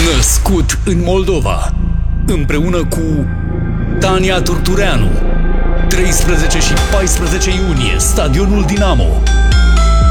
Născut în Moldova, împreună cu Tania Turtureanu, 13 și 14 iunie, Stadionul Dinamo.